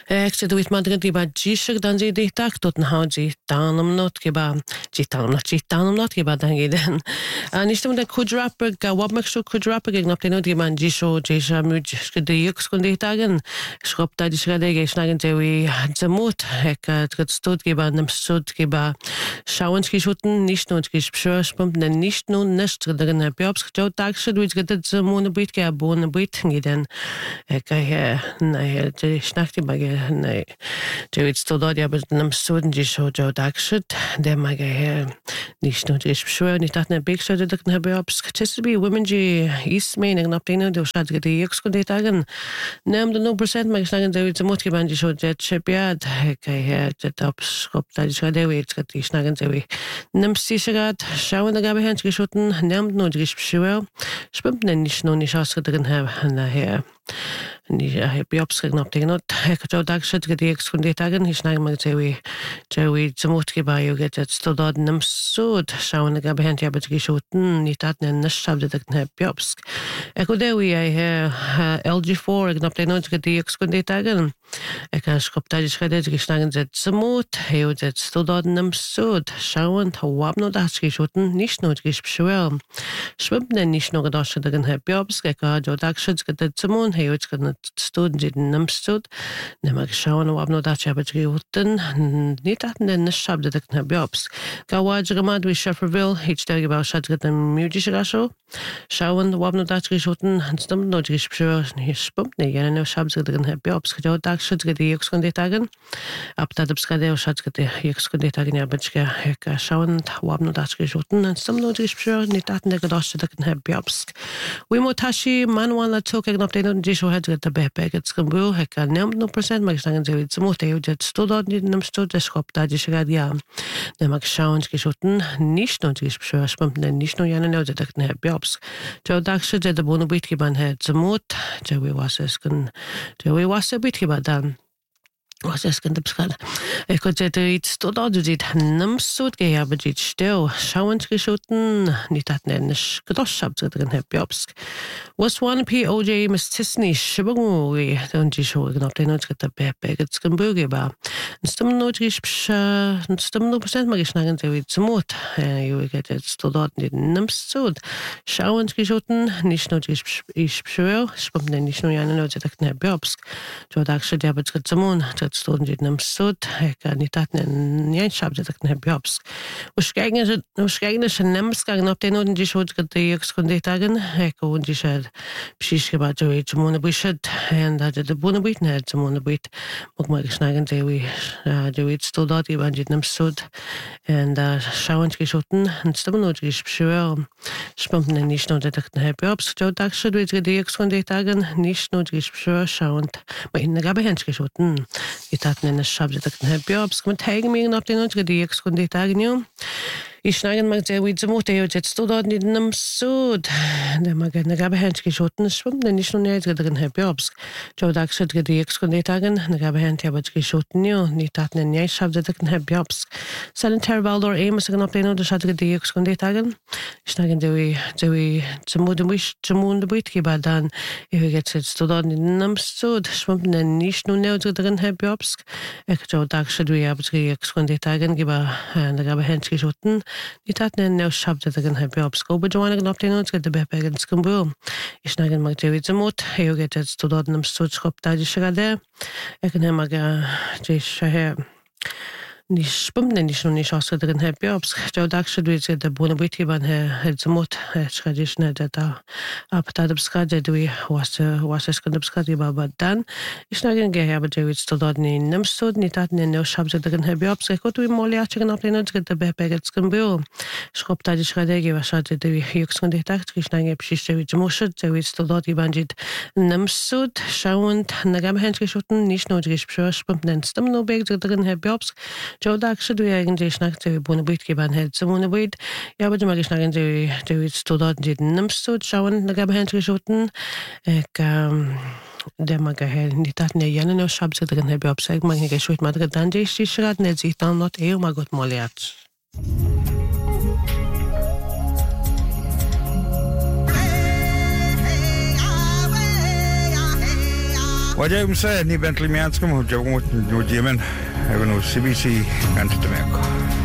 Ekse duit Madrid giba gisher dan zi ditak tot na haji tanam not giba gitanam not giba dan giden. Nishtem de kudrapper ga wabmaksho kudrapper gegen op de not giba gisho jesha mud skede yux kun ditagen. Schrop da die schrede ge schnagen zewi zemut ek tret stot giba nem stot giba schauenski schuten nicht nur geschpump den nicht nur nest drin biobs jo tagsche duit gedet zemone bit ge bone bit giden. Ek na de schnachti bage nej. David stod ja bet nam student gisho jo tagsche der mage nicht nur geschpür nicht dat ne big shot de ne biobs be women ji is meaning na pleno de schat ge de yux kun ditagen. Nem de 0% mag sagen David zemut ge ban gisho jet chepiad ek jet op schop da schrede wit ge schnagen zewi nem sicherat schauen da gabe hans geschoten nem nur geschpür spimmt nicht nur nicht aus drin nachher nicht biobs knap tegen not ek jo dag shit ge de yux kun ditagen ich schnagen mag zewi zemut ge ba jo get stod dort nem sud schauen da gabe hans ja bet geschoten nicht dat ne schab de ne biobs ek odewi LG4 knap tegen not ge de yux kun ditagen ek schop da schrede ge schnagen zet zemut he zet stod dort nem sud schauen wab no das geschoten nicht nur geschpür schwimmt nicht nur gedacht drin he biobs ge jo dag shit ge de zemun he jetzt ge stod in nem sud ne mag schauen wab no das habe geschoten nicht dat ne schab de ne biobs ga waj gemad we Shefferville ich der gebau schat ge dem mudische rasho schauen wab no das geschoten stimmt no geschpür nicht spumpt ne ja ne schab ge drin he biobs jo dag shit ge de yux kun ditagen ab da bskade schat ge de yux kun ditagen ja betske ek schauen wab no das geschoten stimmt no geschpür nicht dat ne gedacht de ne biobs we motashi manual la tok ge op de no gisho het ge de bebe get skambul ek nem 0% mag sagen ze wit smot je jet stod dort in nem stod de schop da die schrad ja ne mag schauen geschoten nicht no geschpür spumpt ne nicht no ja ne de ne biobs jo dag shit de bonobit geban het smot je we was es kun je we was a bit geban was es kan beschrijven. Ik had het iets tot dat dit nem soort gehabt dit stil schauen geschoten niet dat nennisch gedacht habt drin heb jobs was one POJ Miss Tisney schibungu dan die show knap den het get bepe get skamburge ba stem no stem no percent mag schnagen ze wit smot you get het tot dat dit nem soort schauen geschoten nicht nur ich schwör spumpt nicht nur eine Leute dat heb jobs jo dag se der bet zamon stod in nem sud ek niet dat ne schab de ne biobs uskegen se nemsgang op de no die show de yux kun ditagen ek und die shad psisch gebat jo ich mon bishad and dat de bonobit ne mon bit mag schnagen de we stod dort in nem sud and schauen geschoten und stimmen no geschpür spumpt nicht nur de ne biobs jo dag should we de yux kun ditagen nicht nur geschpür schauen maar in gabe hens geschoten dat ne schab de ne biobs mit tegen mir op de no de yux kun ditagen ich schneiden mag der wit zemot je jet stod dort in nem sud ne mag ne gabe hens geschoten schwimmt nicht nur ne drin he biobs jo dag shit ge de yux kun ditagen ne gabe hens ja bet geschoten jo nicht dat ne schab de ne biobs salen tervaldor amos gan op de no de shit ge de yux kun ditagen ich schneiden de we zemot de bit ge dan je get stod dort in nem sud schwimmt nicht nur ne drin he biobs ek jo dag shit we ab ge yux kun ditagen ge ne gabe hens geschoten niet dat ne schab de gan he biobs go be joan gan op de no get de bepe gan skambul ich schneiden mag de zemot je get stod dort in nem sud schop da die schrade ek ne mag je shaher nicht spumpt nicht nur nicht aus drin heb biobs jo dag shit we de bonobit geban he zemot schrade schnell da ab da bskade de was es kan bskade ba dan ich schneiden ge habe de stod dort in nem sud niet dat ne schab de drin heb biobs ek tu molia chicken op de no get de bepe get skambul schop da die schrade ge was hat de yux kun ditagen ich schneiden psisch we zemoshet de stod dort in nem sud schauen na gam hens geschoten nicht nur geschpür spumpt stem no beg drin heb biobs jo dag should we eigentlich schnacht ze bonobit geban het zemone bit ja aber mag schnagen de stod dort in nem sud schauen na gam hens geschoten ek der mag niet dat ne jane no schab ze drin heb biobs ek mag ge shoot madre dan de schrat ne sich dan not magot moliat Waje msa ni Bentley Mianskam, Jamu Jimen, Evanu CBC, and Tameko.